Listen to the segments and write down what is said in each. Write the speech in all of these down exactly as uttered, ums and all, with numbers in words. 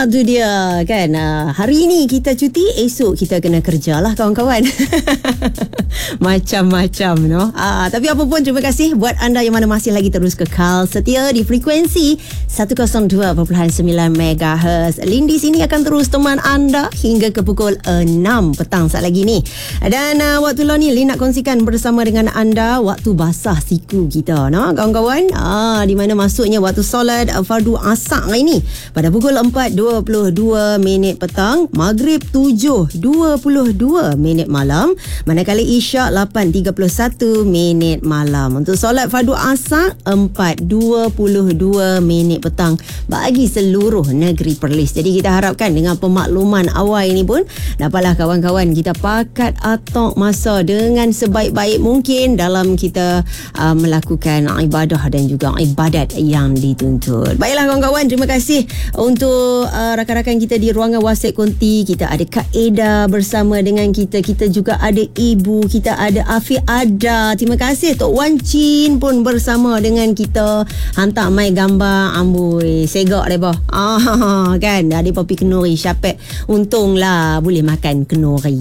Ah, tu dia kan. Ah, hari ini kita cuti, esok kita kena kerja lah kawan-kawan. Macam-macam no. Ah, tapi apa pun terima kasih buat anda yang mana masih lagi terus kekal setia di frekuensi seratus dua perpuluhan sembilan megahertz. Lindi sini akan terus teman anda hingga ke pukul enam petang saat lagi ni. Dan uh, waktu lah ni Lin nak kongsikan bersama dengan anda waktu basah siku kita no kawan-kawan. Ah, di mana masuknya waktu solat uh, fardu asar ini pada pukul empat dua puluh dua minit petang, maghrib tujuh dua puluh dua minit malam, manakala isyak lapan tiga puluh satu minit malam. Untuk solat fardu asar empat dua puluh dua minit petang bagi seluruh negeri Perlis. Jadi kita harapkan dengan pemakluman awal ini pun dapatlah kawan-kawan kita pakat atok masa dengan sebaik-baik mungkin dalam kita uh, melakukan ibadah dan juga ibadat yang dituntut. Baiklah kawan-kawan, terima kasih untuk uh, rakan-rakan kita di ruangan WhatsApp konti. Kita ada Kak Eda bersama dengan kita. Kita juga ada Ibu, kita ada Afiq Ada. Terima kasih Tok Wan Chin pun bersama dengan kita. Hantar mai gambar amboi segak depa. Ah kan, ada papi kenuri syapek. Untunglah boleh makan kenuri.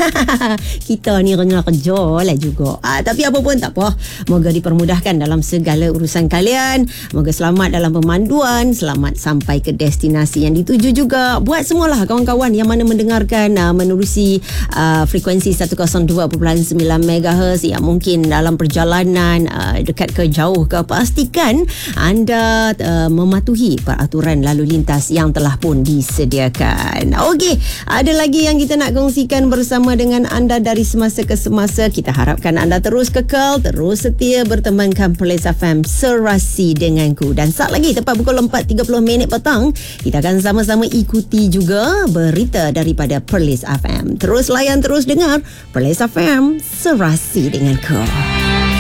Kita ni rengah kerja lah juga. Ah, tapi apa pun tak apa. Moga dipermudahkan dalam segala urusan kalian. Moga selamat dalam pemanduan, selamat sampai ke destinasi yang dituju juga. Buat semualah kawan-kawan yang mana mendengarkan uh, menerusi uh, frekuensi seratus dua perpuluhan sembilan megahertz yang mungkin dalam perjalanan uh, dekat ke jauh ke, pastikan anda uh, mematuhi peraturan lalu lintas yang telah pun disediakan. Okey, ada lagi yang kita nak kongsikan bersama dengan anda dari semasa ke semasa. Kita harapkan anda terus kekal, terus setia bertemankan Perlis F M Serasi denganku. Dan saat lagi tepat pukul empat tiga puluh minit petang, kita akan sama-sama ikuti juga berita daripada Perlis F M. Terus layan, terus dengar Perlis F M Serasi denganku.